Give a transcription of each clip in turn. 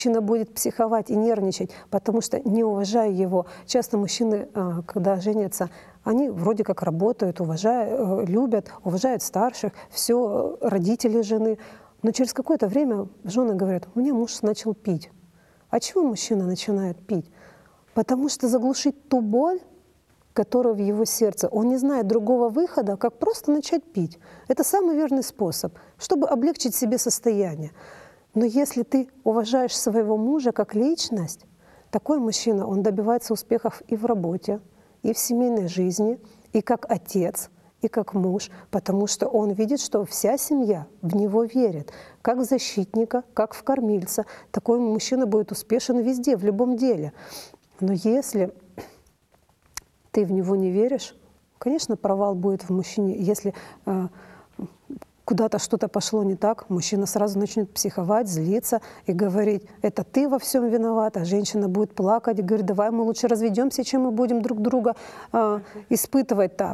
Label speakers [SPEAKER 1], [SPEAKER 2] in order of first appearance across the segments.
[SPEAKER 1] Мужчина будет психовать и нервничать, потому что не уважая его. Часто мужчины, когда женятся, они вроде как работают, любят, уважают старших, все, родители жены. Но через какое-то время жены говорят: у меня муж начал пить. А чего мужчина начинает пить? Потому что заглушить ту боль, которая в его сердце, он не знает другого выхода, как просто начать пить. Это самый верный способ, чтобы облегчить себе состояние. Но если ты уважаешь своего мужа как личность, такой мужчина, он добивается успехов и в работе, и в семейной жизни, и как отец, и как муж, потому что он видит, что вся семья в него верит, как в защитника, как в кормильца. Такой мужчина будет успешен везде, в любом деле. Но если ты в него не веришь, конечно, провал будет в мужчине. Если куда-то что-то пошло не так, мужчина сразу начнет психовать, злиться и говорить: это ты во всем виновата. Женщина будет плакать и говорит: давай мы лучше разведемся, чем мы будем друг друга испытывать так.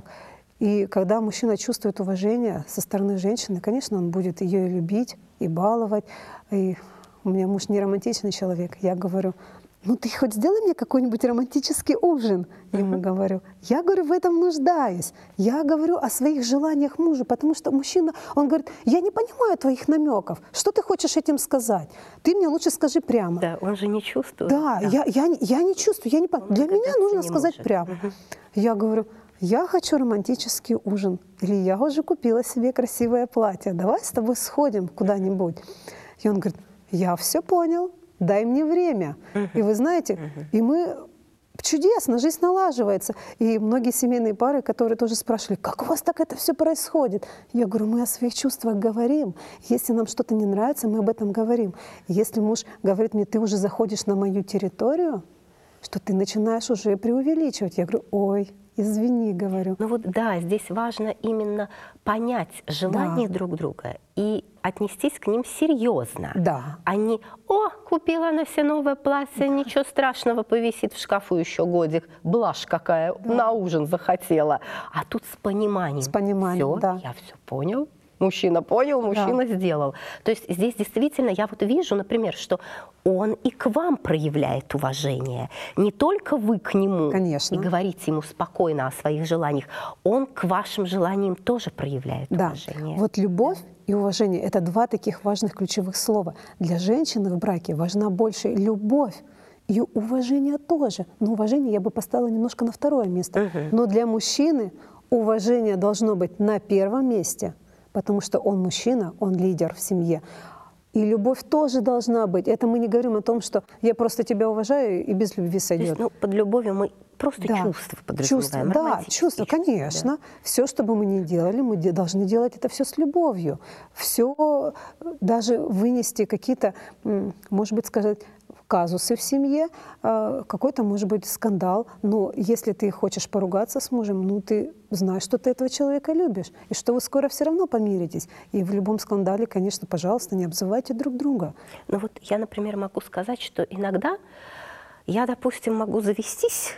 [SPEAKER 1] И когда мужчина чувствует уважение со стороны женщины, конечно, он будет ее любить и баловать. И у меня муж не романтичный человек. Я говорю: ну ты хоть сделай мне какой-нибудь романтический ужин. Ему говорю. Я говорю, в этом нуждаюсь. Я говорю о своих желаниях мужа, потому что мужчина, он говорит: я не понимаю твоих намеков. Что ты хочешь этим сказать? Ты мне лучше скажи прямо.
[SPEAKER 2] Да, он же не чувствует.
[SPEAKER 1] Да, да. Я не чувствую, я не понимаю. Для меня нужно сказать может. Прямо. Я говорю: я хочу романтический ужин. Или я уже купила себе красивое платье. Давай с тобой сходим куда-нибудь. И он говорит: я все понял. Дай мне время. И вы знаете, и мы чудесно, жизнь налаживается. И многие семейные пары, которые тоже спрашивали: как у вас так это все происходит? Я говорю: мы о своих чувствах говорим. Если нам что-то не нравится, мы об этом говорим. Если муж говорит мне: ты уже заходишь на мою территорию, что ты начинаешь уже преувеличивать. Я говорю: ой, извини, говорю.
[SPEAKER 2] Ну вот да, здесь важно именно понять желания друг друга и отнестись к ним серьезно.
[SPEAKER 1] Да.
[SPEAKER 2] А не: о, купила она себе новое платье, ничего страшного, повисит в шкафу еще годик, блажь какая, на ужин захотела. А тут с пониманием.
[SPEAKER 1] С пониманием,
[SPEAKER 2] все,
[SPEAKER 1] да.
[SPEAKER 2] Я все понял. Мужчина понял, мужчина сделал. То есть здесь действительно я вот вижу, например, что он и к вам проявляет уважение. Не только вы к нему и говорите ему спокойно о своих желаниях, он к вашим желаниям тоже проявляет уважение.
[SPEAKER 1] Вот любовь и уважение — это два таких важных ключевых слова. Для женщины в браке важна больше любовь. И уважение тоже. Но уважение я бы поставила немножко на второе место. Но для мужчины уважение должно быть на первом месте, потому что он мужчина, он лидер в семье. И любовь тоже должна быть. Это мы не говорим о том, что я просто тебя уважаю и без любви сойдет.
[SPEAKER 2] То есть, под любовью мы просто чувства подразумеваем.
[SPEAKER 1] Да, чувства, конечно. Да. Все, что бы мы ни делали, мы должны делать это все с любовью. Все, даже вынести какие-то, может быть, сказать, казусы в семье, какой-то, может быть, скандал. Но если ты хочешь поругаться с мужем, ну ты знаешь, что ты этого человека любишь, и что вы скоро все равно помиритесь. И в любом скандале, конечно, пожалуйста, не обзывайте друг друга.
[SPEAKER 2] Ну вот я, например, могу сказать, что иногда я, допустим, могу завестись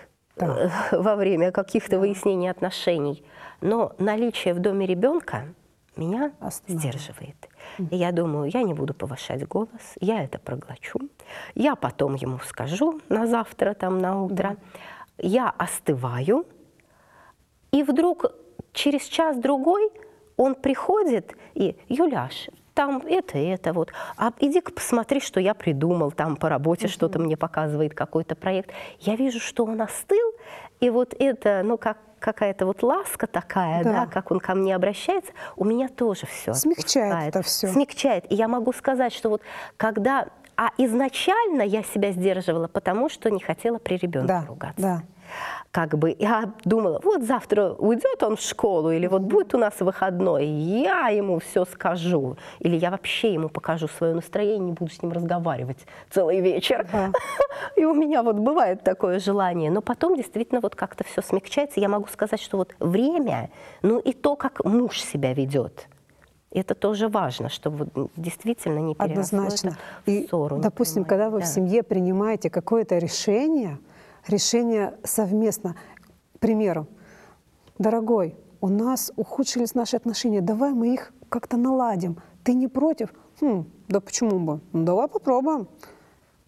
[SPEAKER 2] во время каких-то выяснений отношений, но наличие в доме ребенка меня сдерживает. И я думаю, я не буду повышать голос, я это проглочу. Я потом ему скажу на завтра, там, на утро. Я остываю, и вдруг через час-другой он приходит и: Юляш, там это вот, а иди-ка посмотри, что я придумал, там по работе что-то мне показывает, какой-то проект. Я вижу, что он остыл, и вот это, ну, как какая-то вот ласка такая, да, как он ко мне обращается, у меня тоже все
[SPEAKER 1] смягчает это все.
[SPEAKER 2] Смягчает. И я могу сказать, что вот когда... А изначально я себя сдерживала, потому что не хотела при ребенке ругаться.
[SPEAKER 1] Да.
[SPEAKER 2] Как бы я думала, вот завтра уйдет он в школу, или вот будет у нас выходной, я ему все скажу. Или я вообще ему покажу свое настроение, не буду с ним разговаривать целый вечер. И у меня вот бывает такое желание. Но потом действительно вот как-то все смягчается. Я могу сказать, что вот время, ну и то, как муж себя ведет, это тоже важно, чтобы действительно не переросло это в ссору.
[SPEAKER 1] Допустим, когда вы в семье принимаете какое-то решение совместно, к примеру: дорогой, у нас ухудшились наши отношения, давай мы их как-то наладим. Ты не против? Да почему бы? Ну, давай попробуем.